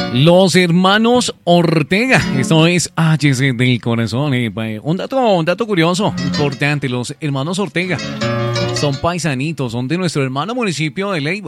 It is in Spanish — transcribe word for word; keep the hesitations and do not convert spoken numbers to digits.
Los hermanos Ortega, esto es H C del corazón. Eh, un dato, un dato curioso, importante, los hermanos Ortega son paisanitos, son de nuestro hermano municipio de Leiva.